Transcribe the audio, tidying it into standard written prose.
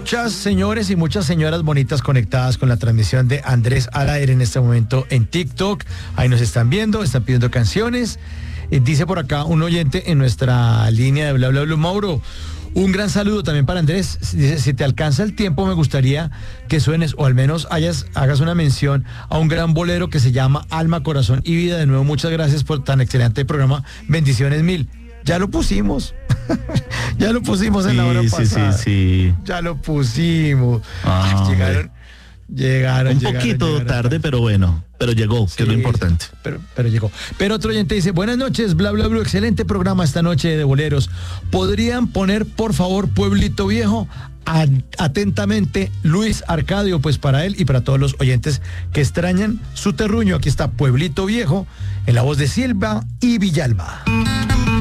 muchas señores y muchas señoras bonitas conectadas con la transmisión de Andrés al aire en este momento en TikTok. Ahí nos están viendo, están pidiendo canciones. Dice por acá un oyente en nuestra línea de bla bla bla, Mauro, un gran saludo también para Andrés. Dice, si te alcanza el tiempo, me gustaría que suenes o al menos hagas una mención a un gran bolero que se llama Alma, Corazón y Vida. De nuevo, muchas gracias por tan excelente programa. Bendiciones mil. Ya lo pusimos. Ya lo pusimos en la hora pasada. Sí. Ya lo pusimos. Llegaron. Un poquito tarde, pero bueno. Pero llegó, que es lo importante. Pero llegó. Pero otro oyente dice, buenas noches, bla, bla, bla, excelente programa esta noche de boleros. ¿Podrían poner, por favor, Pueblito Viejo? Atentamente, Luis Arcadio, pues para él y para todos los oyentes que extrañan su terruño. Aquí está Pueblito Viejo, en la voz de Silva y Villalba.